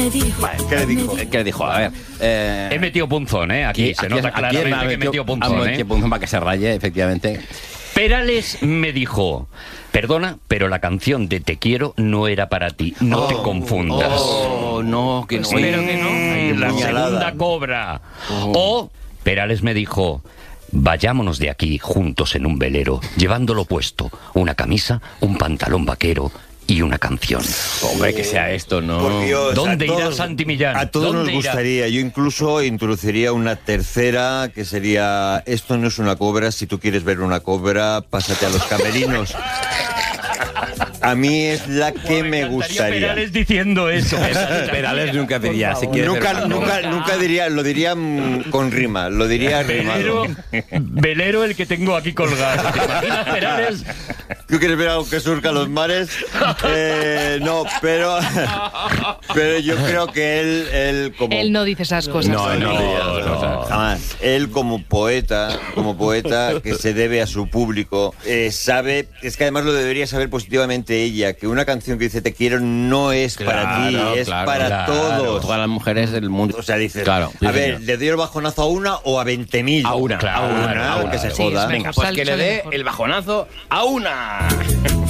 ¿Qué le dijo? ¿Qué le dijo? A ver. He metido punzón, ¿eh? Aquí se nota claramente que he metido punzón, ¿eh? punzón para que se raye, efectivamente. Perales me dijo: perdona, pero la canción de Te quiero no era para ti. No te confundas. No, que no. Espero que no. La segunda cobra. O Perales me dijo: vayámonos de aquí juntos en un velero, llevándolo puesto, una camisa, un pantalón vaquero y una canción. Hombre, que sea esto, ¿no? Por Dios, ¿Dónde irá todos, Santi Millán? A todos nos ¿Dónde irá? gustaría. Yo incluso introduciría una tercera, que sería: esto no es una cobra, si tú quieres ver una cobra, pásate a los camerinos. A mí es la que me gustaría. Perales diciendo eso. Perales nunca diría, si quieres Nunca diría, lo diría con rima, lo diría rimado. Velero el que tengo aquí colgado. ¿Te imaginas, Perales? ¿Tú quieres ver algo que surca los mares? No, pero yo creo que él como... Él no dice esas cosas. No, jamás. Él como poeta que se debe a su público, sabe, es que además lo debería saber positivamente ella, que una canción que dice te quiero no es para ti, es para todos. Todas las mujeres del mundo. O sea, dices, Claro, a ver, ¿le doy el bajonazo a una o a 20.000? A una, a una, que se Sí, joda. es Venga, mejor, pues que le sale dé mejor. el bajonazo a una.